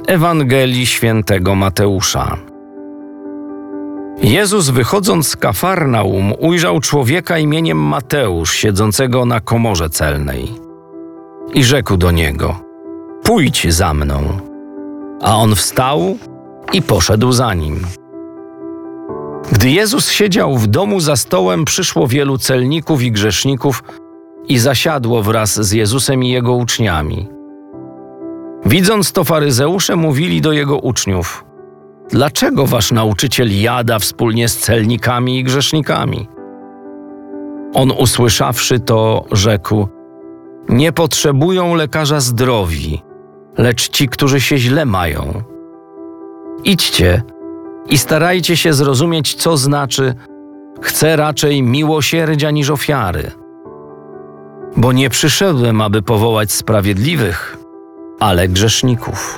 Ewangelii Świętego Mateusza. Jezus, wychodząc z Kafarnaum, ujrzał człowieka imieniem Mateusz, siedzącego na komorze celnej. I rzekł do niego: „Pójdź za mną”. A on wstał i poszedł za nim. Gdy Jezus siedział w domu za stołem, przyszło wielu celników i grzeszników i zasiadło wraz z Jezusem i Jego uczniami. Widząc to, faryzeusze mówili do Jego uczniów: „Dlaczego wasz nauczyciel jada wspólnie z celnikami i grzesznikami?” On, usłyszawszy to, rzekł: „Nie potrzebują lekarza zdrowi, lecz ci, którzy się źle mają. Idźcie i starajcie się zrozumieć, co znaczy: chcę raczej miłosierdzia niż ofiary. Bo nie przyszedłem, aby powołać sprawiedliwych, ale grzeszników”.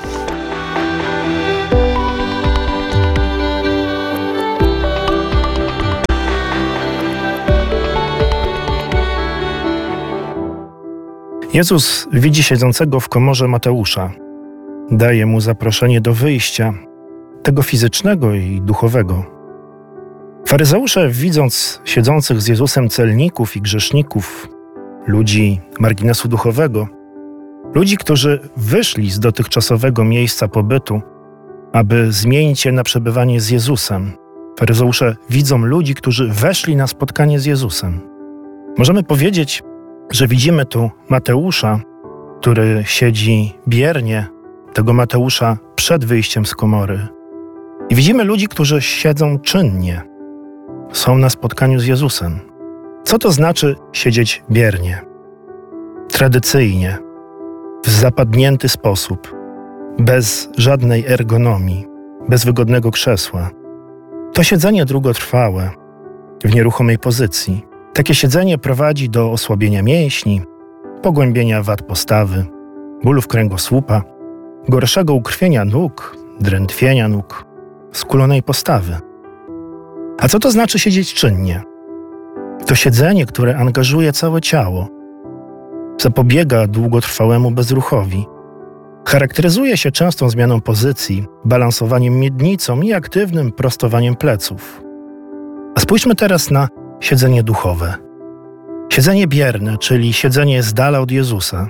Jezus widzi siedzącego w komorze Mateusza. Daje mu zaproszenie do wyjścia, tego fizycznego i duchowego. Faryzeusze, widząc siedzących z Jezusem celników i grzeszników, ludzi marginesu duchowego, ludzi, którzy wyszli z dotychczasowego miejsca pobytu, aby zmienić je na przebywanie z Jezusem. Faryzeusze widzą ludzi, którzy weszli na spotkanie z Jezusem. Możemy powiedzieć, że widzimy tu Mateusza, który siedzi biernie, tego Mateusza przed wyjściem z komory. I widzimy ludzi, którzy siedzą czynnie, są na spotkaniu z Jezusem. Co to znaczy siedzieć biernie? Tradycyjnie, w zapadnięty sposób, bez żadnej ergonomii, bez wygodnego krzesła. To siedzenie długotrwałe, w nieruchomej pozycji. Takie siedzenie prowadzi do osłabienia mięśni, pogłębienia wad postawy, bólów kręgosłupa, gorszego ukrwienia nóg, drętwienia nóg, skulonej postawy. A co to znaczy siedzieć czynnie? To siedzenie, które angażuje całe ciało, zapobiega długotrwałemu bezruchowi. Charakteryzuje się częstą zmianą pozycji, balansowaniem miednicą i aktywnym prostowaniem pleców. A spójrzmy teraz na siedzenie duchowe. Siedzenie bierne, czyli siedzenie z dala od Jezusa.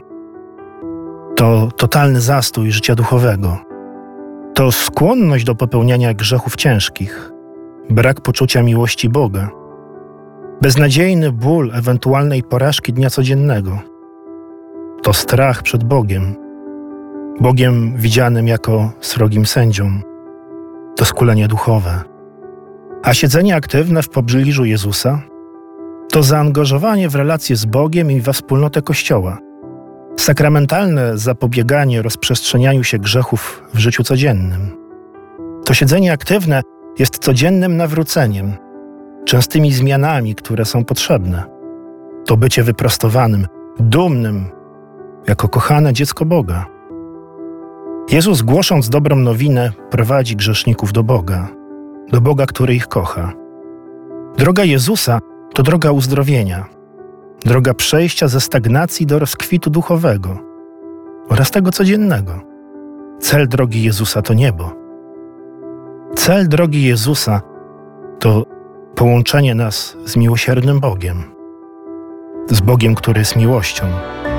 To totalny zastój życia duchowego. To skłonność do popełniania grzechów ciężkich, brak poczucia miłości Boga, beznadziejny ból ewentualnej porażki dnia codziennego. To strach przed Bogiem, Bogiem widzianym jako srogim sędzią. To skulenie duchowe. A siedzenie aktywne w pobliżu Jezusa to zaangażowanie w relacje z Bogiem i we wspólnotę Kościoła. Sakramentalne zapobieganie rozprzestrzenianiu się grzechów w życiu codziennym. To siedzenie aktywne jest codziennym nawróceniem, częstymi zmianami, które są potrzebne. To bycie wyprostowanym, dumnym, jako kochane dziecko Boga. Jezus, głosząc dobrą nowinę, prowadzi grzeszników do Boga, który ich kocha. Droga Jezusa to droga uzdrowienia, droga przejścia ze stagnacji do rozkwitu duchowego oraz tego codziennego. Cel drogi Jezusa to niebo. Cel drogi Jezusa to połączenie nas z miłosiernym Bogiem, z Bogiem, który jest miłością.